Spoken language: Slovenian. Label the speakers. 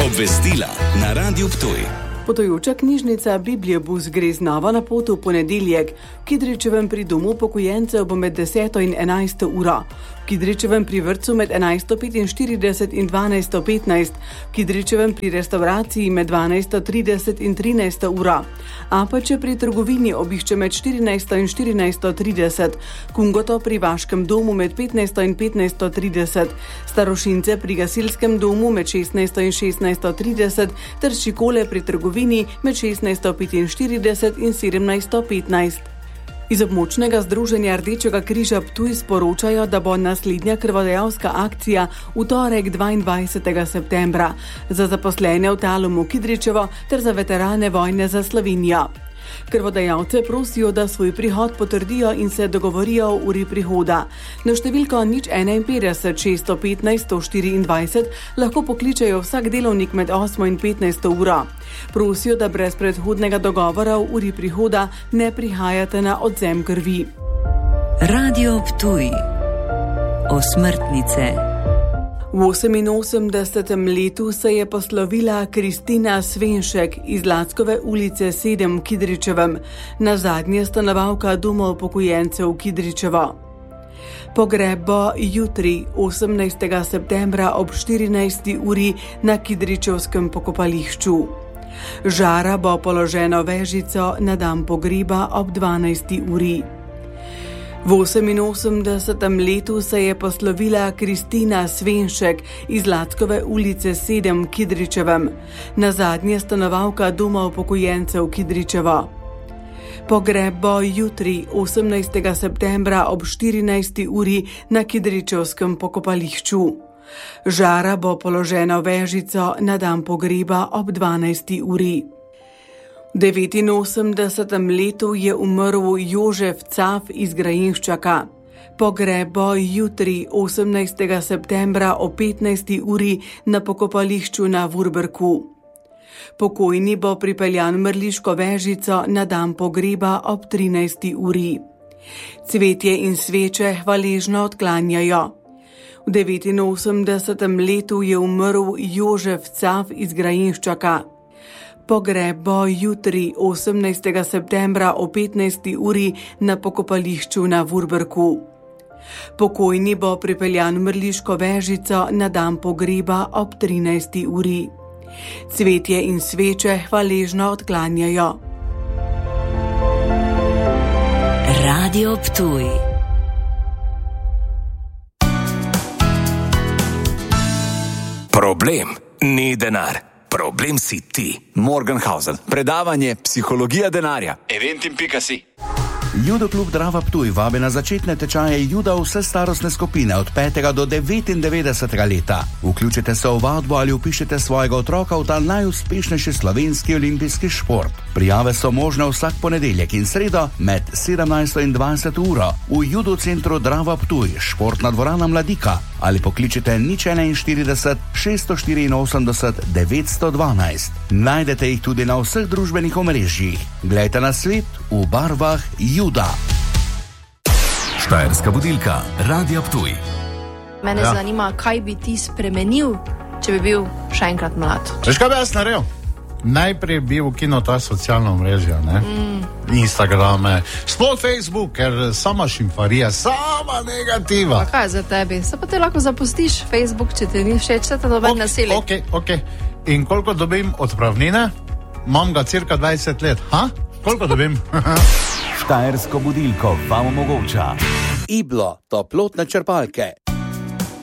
Speaker 1: Obvestila na Radiu Ptuj.
Speaker 2: Potujoča knjižnica Bibliobus gre znova na pot v ponedeljek. V Kidričevem pri domu upokojencev bo med 10. in 11. uro. V Kidričevem pri vrtcu med 11.45 in 12.15. V Kidričevem pri restauraciji med 12.30 in 13. uro. Apače pri trgovini obišče med 14. in 14.30. Kungoto pri vaškem domu med 15. in 15.30. Starošince pri gasilskem domu med 16. in 16.30 ter šikole pri trgovini med 16.45 in 17.15. Iz območnega združenja Rdečega križa Ptuj sporočajo, da bo naslednja krvodajalska akcija v torek 22. septembra za zaposlene v Talumu Kidričevo ter za veterane vojne za Slovenijo. Krvodajalce prosijo, da svoj prihod potrdijo in se dogovorijo o uri prihoda. Na številko 051 615 124 lahko pokličejo vsak delovnik med 8 in 15 uro. Prosijo, da brez predhodnega dogovora o uri prihoda ne prihajate na odvzem krvi.
Speaker 3: Radio Ptuj. Osmrtnice.
Speaker 2: V 88. letu se je poslovila Kristina Svenšek iz Lackove ulice 7 v Kidričevem, nazadnje stanovalka doma upokojencev v Kidričevo. Pogreb bo jutri, 18. septembra ob 14. uri na Kidričevskem pokopališču. Žara bo položeno vežico na dan pogreba ob 12. uri. V 88. letu se je poslovila Kristina Svenšek iz Lackove ulice 7 v Kidričevem, nazadnje stanovalka doma upokojencev v Kidričevo. Pogreb bo jutri, 18. septembra ob 14. uri na Kidričevskem pokopališču. Žara bo položeno vežico na dan pogreba ob 12. uri. V 89. letu je umrl Jožef Caf iz Grajinščaka. Pogreb bo jutri, 18. septembra o 15. uri na pokopališču na Vurberku. Pokojni bo pripeljan mrliško vežico na dan pogreba ob 13. uri. Cvetje in sveče hvaležno odklanjajo. V 89. letu je umrl Jožef Caf iz Grajinščaka. Pogreb bo jutri, 18. septembra o 15. uri na pokopališču na Vurberku. Pokojni bo pripeljan mrliško vežico na dan pogreba ob 13. uri. Cvetje in sveče hvaležno odklanjajo.
Speaker 3: Radio Ptuj.
Speaker 1: Problem ni denar. Problem si ti.
Speaker 4: Morgenhausen. Predavanje Psihologija denarja.
Speaker 5: Eventim.si.
Speaker 6: Judo klub Drava Ptuj vabi na začetne tečaje juda vse starostne skupine od 5. do 99. leta. Vključite se v vadbo ali upišite svojega otroka v ta najuspešnejši slovenski olimpijski šport. Prijave so možne vsak ponedeljek in sredo med 17. in 20. uro v judo centru Drava Ptuj, športna dvorana Mladika, ali pokličite 041 684 912. Najdete jih tudi na vseh družbenih omrežjih. Glejte na svet v barvah juda.
Speaker 1: Štajerska budilka Radia Ptuj.
Speaker 7: Mene zanima, kaj bi ti spremenil, če bi bil še enkrat mlad.
Speaker 8: Veš, kaj bi jaz naredil? Najprej bi ukinil ta socialna omrežja, Instagrame, sploh Facebook, ker sama šimfarija, sama negativa.
Speaker 7: Pa kaj za tebi? Se pa te lahko zapustiš Facebook, če ti ni všeč, se te noben nasili.
Speaker 8: Ok. In koliko dobim odpravnine? Imam ga cirka 20 let. Koliko dobim?
Speaker 6: Štajersko budilko vam omogoča Iblo, toplotne črpalke.